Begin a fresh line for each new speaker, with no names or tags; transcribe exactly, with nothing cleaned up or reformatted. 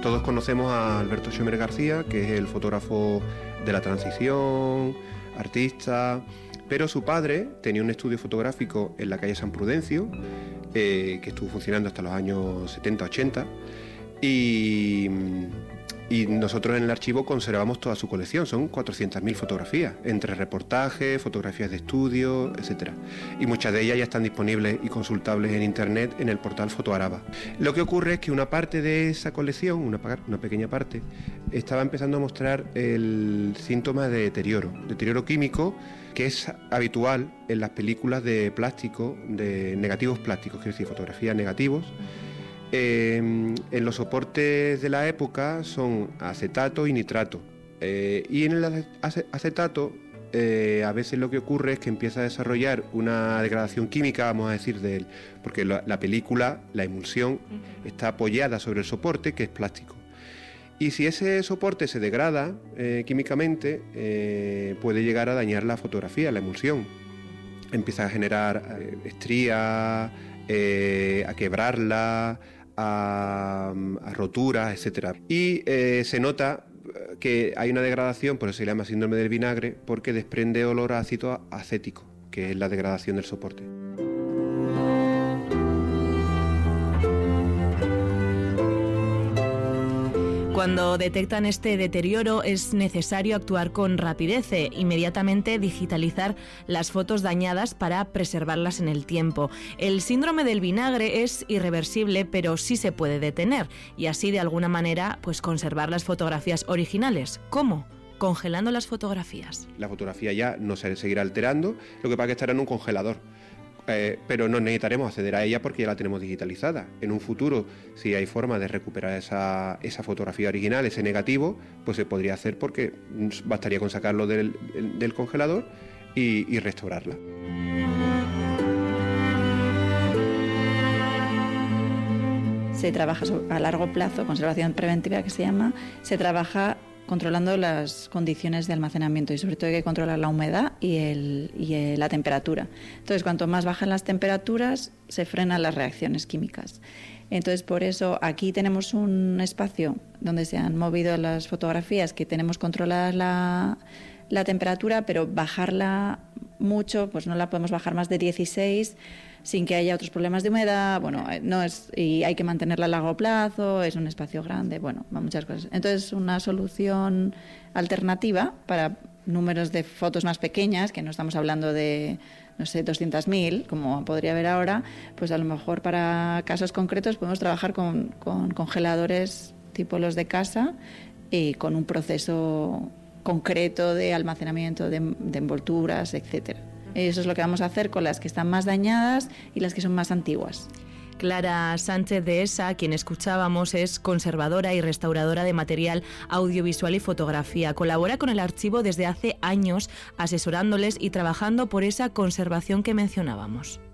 Todos conocemos a Alberto Schomer García, que es el fotógrafo de la transición, artista, pero su padre tenía un estudio fotográfico en la calle San Prudencio, eh, que estuvo funcionando hasta los años setenta ochenta, y, y nosotros en el archivo conservamos toda su colección. Son cuatrocientas mil fotografías, entre reportajes, fotografías de estudio, etcétera. Y muchas de ellas ya están disponibles y consultables en internet en el portal Fotoaraba. Lo que ocurre es que una parte de esa colección, una, una pequeña parte, estaba empezando a mostrar el síntoma de deterioro, deterioro químico, que es habitual en las películas de plástico, de negativos plásticos, quiero decir, fotografías negativos. Eh, en los soportes de la época son acetato y nitrato, eh, y en el acetato eh, a veces lo que ocurre es que empieza a desarrollar una degradación química, vamos a decir, de él, porque la, la película, la emulsión, está apoyada sobre el soporte, que es plástico. Y si ese soporte se degrada eh, químicamente, eh, puede llegar a dañar la fotografía, la emulsión. Empieza a generar eh, estrías, eh, a quebrarla, a, a roturas, etcétera. Y eh, se nota que hay una degradación, por eso se llama síndrome del vinagre, porque desprende olor a ácido acético, que es la degradación del soporte.
Cuando detectan este deterioro es necesario actuar con rapidez e inmediatamente digitalizar las fotos dañadas para preservarlas en el tiempo. El síndrome del vinagre es irreversible, pero sí se puede detener y así de alguna manera pues conservar las fotografías originales. ¿Cómo? Congelando las fotografías.
La fotografía ya no se seguirá alterando, lo que pasa es que estará en un congelador. Eh, pero no necesitaremos acceder a ella porque ya la tenemos digitalizada. En un futuro, si hay forma de recuperar esa, esa fotografía original, ese negativo, pues se podría hacer, porque bastaría con sacarlo del, del congelador y, y restaurarla.
Se trabaja a largo plazo, conservación preventiva que se llama, se trabaja controlando las condiciones de almacenamiento y sobre todo hay que controlar la humedad y, el, y el, la temperatura. Entonces, cuanto más bajan las temperaturas, se frenan las reacciones químicas. Entonces, por eso aquí tenemos un espacio donde se han movido las fotografías, que tenemos controlada la, la temperatura, pero bajarla mucho, pues no la podemos bajar más de dieciséis sin que haya otros problemas de humedad, bueno, no es, y hay que mantenerla a largo plazo, es un espacio grande, bueno, muchas cosas. Entonces, una solución alternativa para números de fotos más pequeñas, que no estamos hablando de, no sé, doscientas mil, como podría haber ahora, pues a lo mejor para casos concretos podemos trabajar con, con congeladores tipo los de casa y con un proceso concreto de almacenamiento de, de envolturas, etcétera. Eso es lo que vamos a hacer con las que están más dañadas y las que son más antiguas.
Clara Sánchez de Esa, quien escuchábamos, es conservadora y restauradora de material audiovisual y fotografía. Colabora con el archivo desde hace años, asesorándoles y trabajando por esa conservación que mencionábamos.